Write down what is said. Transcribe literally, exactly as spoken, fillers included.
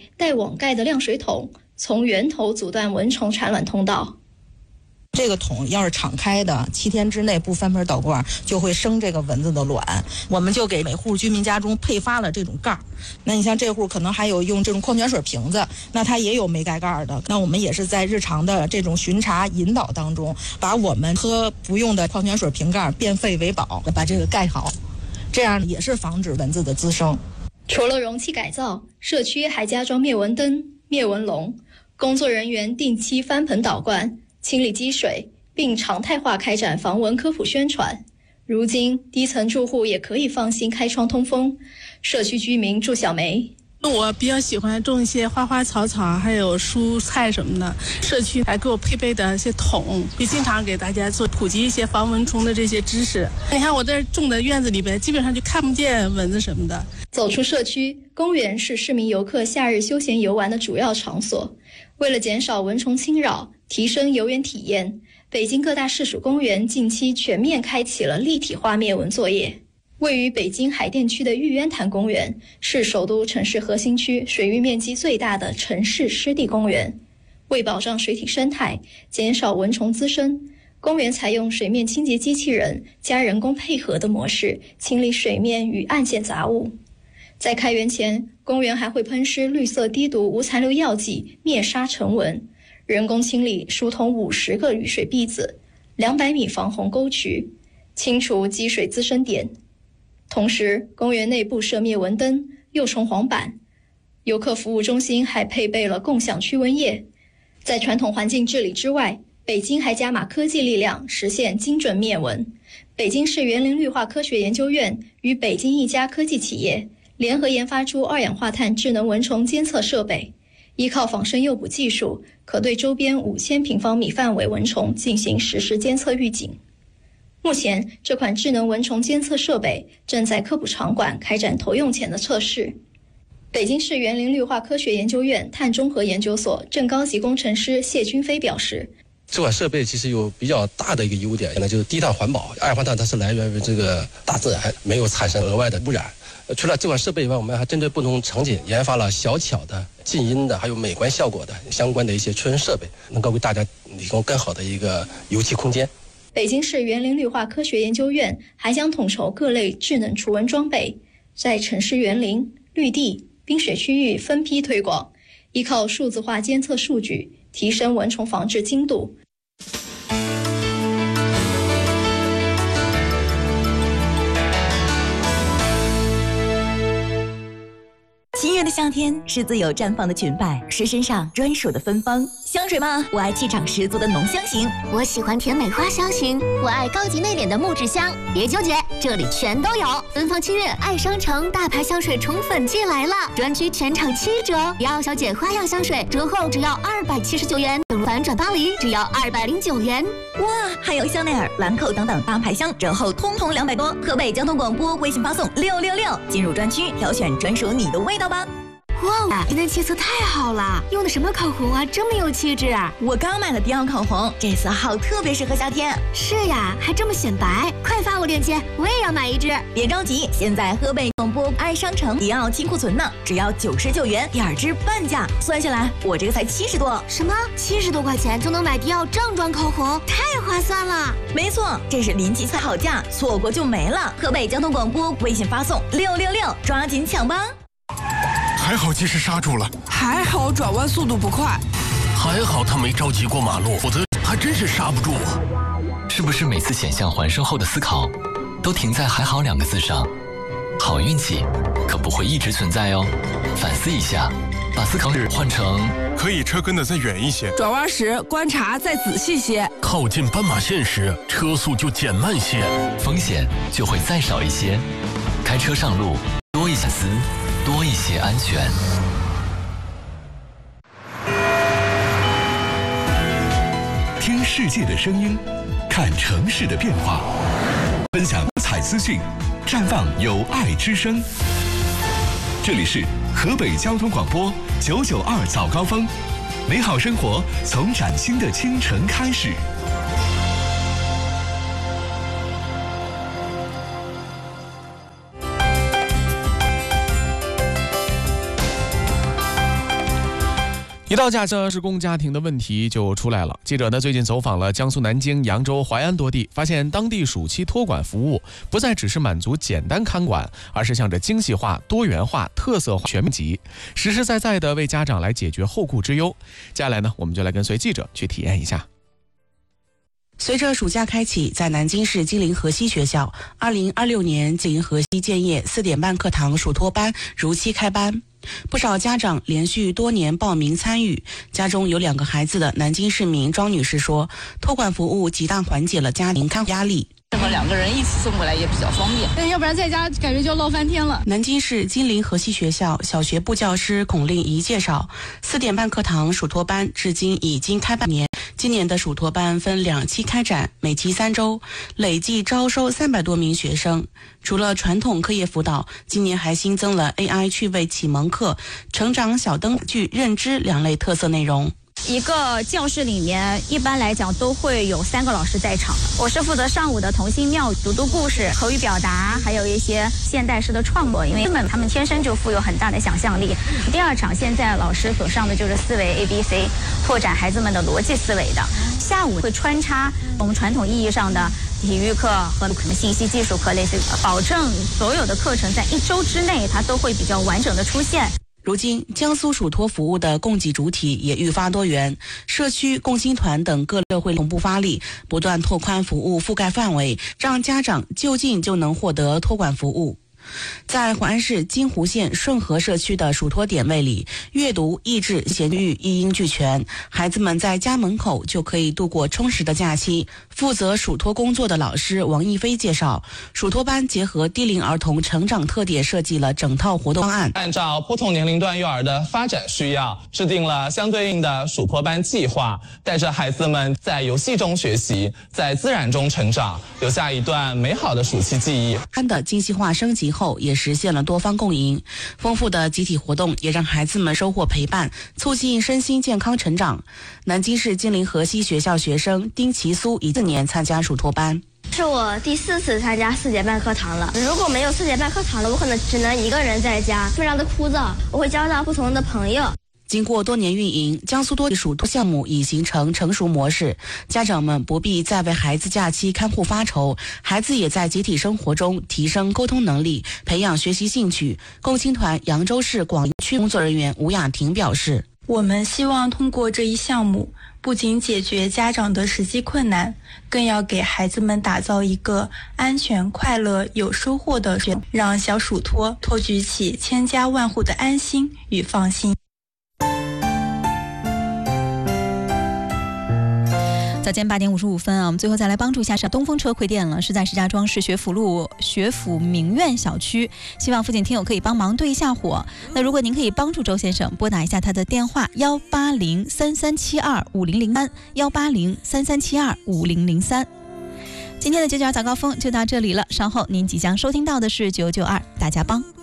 带网盖的晾水桶，从源头阻断蚊虫产卵通道。 这个桶要是敞开的，七天之内不翻盆倒罐，就会生这个蚊子的卵。我们就给每户居民家中配发了这种盖儿。那你像这户可能还有用这种矿泉水瓶子，那它也有没盖盖的。那我们也是在日常的这种巡查引导当中，把我们喝不用的矿泉水瓶盖变废为宝，把这个盖好，这样也是防止蚊子的滋生。 除了容器改造，社区还加装灭蚊灯、灭蚊笼，工作人员定期翻盆倒罐，清理积水，并常态化开展防蚊科普宣传。如今，低层住户也可以放心开窗通风。社区居民祝小梅： 我比较喜欢种一些花花草草，还有蔬菜什么的。社区还给我配备的一些桶，也经常给大家做普及一些防蚊虫的这些知识。你看我这种的院子里边，基本上就看不见蚊子什么的。 走出社区，公园是市民游客夏日休闲游玩的主要场所。为了减少蚊虫侵扰，提升游园体验，北京各大市属公园近期全面开启了立体化灭蚊作业。位于北京海淀区的玉渊潭公园是首都城市核心区水域面积最大的城市湿地公园。为保障水体生态，减少蚊虫滋生，公园采用水面清洁机器人加人工配合的模式清理水面与岸线杂物。在开园前，公园还会喷施绿色低毒无残留药剂灭杀成蚊，人工清理疏通五十个雨水壁子，两百米防洪沟渠，清除积水滋生点。同时，公园内部设灭蚊灯、幼虫黄板，游客服务中心还配备了共享驱蚊液。在传统环境治理之外，北京还加码科技力量，实现精准灭蚊。北京市园林绿化科学研究院与北京一家科技企业联合研发出二氧化碳智能蚊虫监测设备，依靠仿生诱捕技术，可对周边五千平方米范围蚊虫进行实时监测预警。目前，这款智能蚊虫监测设备正在科普场馆开展投用前的测试。北京市园林绿化科学研究院碳中和研究所正高级工程师谢军飞表示， 这款设备其实有比较大的一个优点，那就是低碳环保。二氧化碳它是来源于这个大自然，没有产生额外的污染。除了这款设备以外，我们还针对不同场景研发了小巧的、静音的，还有美观效果的相关的一些驱蚊设备，能够为大家提供更好的一个游憩空间。 北京市园林绿化科学研究院还将统筹各类智能除蚊装备，在城市园林、绿地、滨水区域分批推广，依靠数字化监测数据，提升蚊虫防治精度。 七月的夏天是自由绽放的裙摆，是身上专属的芬芳。香水吗？我爱气场十足的浓香型， 我喜欢甜美花香型，我爱高级内敛的木质香。别纠结，这里全都有。芬芳七月爱商城大牌香水宠粉季来了，专区全场七折，迪奥小姐花样香水折后只要二百七十九元，等反转巴黎只要二百零九元。 哇，还有香奈儿、兰蔻等等大牌香折后通通两百多。河北交通广播微信发送六六六，进入专区挑选专属你的味道吧。 哇，今天气色太好了，用的什么口红啊，这么有气质啊！ 我刚买了迪奥口红，这色号特别适合夏天。 是呀，还这么显白，快发我链接，我也要买一支。 别着急，现在河北广播爱商城迪奥清库存呢，只要九十九元，第二支半价，算下来我这个才七十多。 什么？七十多块钱就能买迪奥正装口红，太划算了！ 没错，这是临期赛好价，错过就没了。河北交通广播微信发送六六六，抓紧抢吧！ 还好及时刹住了， 还好转弯速度不快， 还好他没着急过马路，否则还真是刹不住啊！ 是不是每次险象环生后的思考，都停在“还好”两个字上？好运气可不会一直存在哦，反思一下，把思考换成可以车跟得再远一些， 转弯时观察再仔细些， 靠近斑马线时车速就减慢些， 风险就会再少一些。开车上路多一些思，多一些安全。 听世界的声音，看城市的变化，分享多彩资讯，绽放有爱之声。这里是河北交通广播九九二早高峰，美好生活从崭新的清晨开始。 一到假期，职工家庭的问题就出来了。记者呢最近走访了江苏南京、扬州、淮安多地，发现当地暑期托管服务不再只是满足简单看管，而是向着精细化、多元化、特色化、全面级，实实在在的为家长来解决后顾之忧。接下来呢，我们就来跟随记者去体验一下。 随着暑假开启，在南京市金陵河西学校，二零二六年金陵河西建业四点半课堂暑托班如期开班。不少家长连续多年报名参与，家中有两个孩子的南京市民庄女士说，托管服务极大缓解了家庭看护压力。 这么两个人一起送过来也比较方便， 但要不然在家感觉就闹翻天了。 南京市金陵河西学校小学部教师孔令仪介绍，四点半课堂暑托班至今已经开半年。今年的暑托班分两期开展，每期三周，累计招收三百多名学生。除了传统课业辅导，今年还新增了 A I 趣味启蒙课、成长小灯具认知两类特色内容。 一个教室里面一般来讲都会有三个老师在场，我是负责上午的童心妙语、读读故事、口语表达，还有一些现代诗的创作，因为他们天生就富有很大的想象力。第二场现在老师所上的就是思维 A B C， 拓展孩子们的逻辑思维的。下午会穿插我们传统意义上的体育课和可能信息技术课，类似保证所有的课程在一周之内它都会比较完整的出现。 如今，江苏暑托服务的供给主体也愈发多元，社区、共青团等各社会同步发力，不断拓宽服务覆盖范围，让家长就近就能获得托管服务。在淮安市金湖县顺河社区的暑托点位里，阅读、益智、闲育一应俱全，孩子们在家门口就可以度过充实的假期。负责暑托工作的老师王一飞介绍，暑托班结合低龄儿童成长特点，设计了整套活动方案， 按照不同年龄段幼儿的发展需要，制定了相对应的暑托班计划，带着孩子们在游戏中学习，在自然中成长，留下一段美好的暑期记忆。 班的精细化升级后，也实现了多方共赢，丰富的集体活动也让孩子们收获陪伴，促进身心健康成长。南京市金陵河西学校学生丁其苏已四年参加暑托班。 是我第四次参加四节半课堂了。如果没有四节半课堂了，我可能只能一个人在家，非常的枯燥。我会交到不同的朋友。 经过多年运营，江苏多地暑托项目已形成成熟模式，家长们不必再为孩子假期看护发愁，孩子也在集体生活中提升沟通能力，培养学习兴趣。共青团扬州市广区工作人员吴雅婷表示， 我们希望通过这一项目，不仅解决家长的实际困难，更要给孩子们打造一个安全、快乐、有收获的学，让小暑托托举起千家万户的安心与放心。 早间八点五十五分啊，我们最后再来帮助一下，是东风车馈电了，是在石家庄市学府路学府名苑小区，希望附近听友可以帮忙对一下火。那如果您可以帮助周先生，拨打一下他的电话幺八零三三七二五零零三幺八零三三七二五零零三。今天的九九二早高峰就到这里了，稍后您即将收听到的是九九二大家帮。